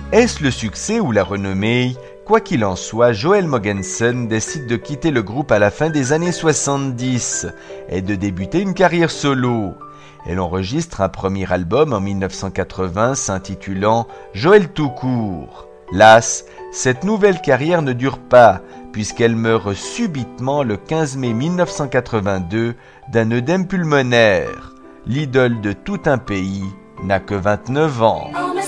Est-ce le succès ou la renommée? Quoi qu'il en soit, Joel Mogensen décide de quitter le groupe à la fin des années 70 et de débuter une carrière solo. Elle enregistre un premier album en 1980 s'intitulant Joel tout court. Las, cette nouvelle carrière ne dure pas puisqu'elle meurt subitement le 15 mai 1982 d'un œdème pulmonaire. L'idole de tout un pays n'a que 29 ans.